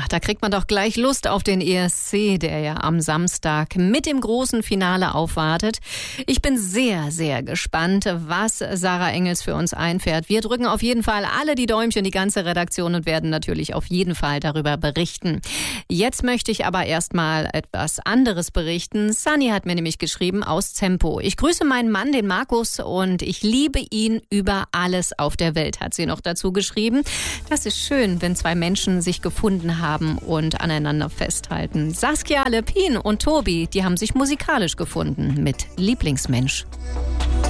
da kriegt man doch gleich Lust auf den ESC, der ja am Samstag mit dem großen Finale aufwartet. Ich bin sehr, sehr gespannt, was Sarah Engels für uns einfährt. Wir drücken auf jeden Fall alle die Däumchen, die ganze Redaktion, und werden natürlich auf jeden Fall darüber berichten. Jetzt möchte ich aber erstmal etwas anderes berichten. Sunny hat mir nämlich geschrieben aus Zempo. Ich grüße meinen Mann, den Markus, und ich liebe ihn über alles auf der Welt, hat sie noch dazu geschrieben. Das ist schön, wenn zwei Menschen sich gefunden haben und aneinander festhalten. Saskia, Lepin und Tobi, die haben sich musikalisch gefunden mit Lieblingsmensch.